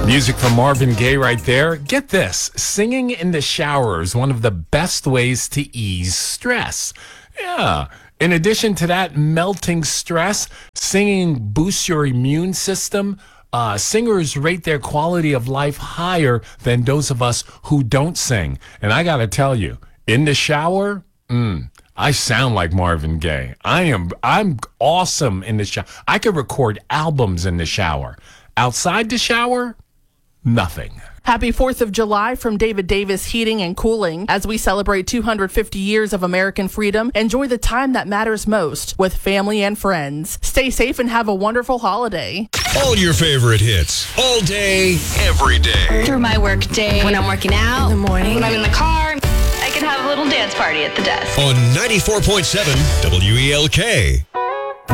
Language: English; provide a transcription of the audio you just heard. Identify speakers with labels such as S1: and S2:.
S1: Music from Marvin Gaye right there. Get this, singing in the shower is one of the best ways to ease stress. Yeah. In addition to that, melting stress, singing boosts your immune system. Singers rate their quality of life higher than those of us who don't sing. And I got to tell you, in the shower, I sound like Marvin Gaye. I'm awesome in the shower. I could record albums in the shower. Outside the shower, nothing.
S2: Happy 4th of July from David Davis Heating and Cooling. As we celebrate 250 years of American freedom, enjoy the time that matters most with family and friends. Stay safe and have a wonderful holiday.
S3: All your favorite hits, all day, every day.
S4: Through my work day, when I'm working out,
S5: in the morning,
S4: when I'm in the car, I can have a little dance party at the desk.
S3: On 94.7 WELK.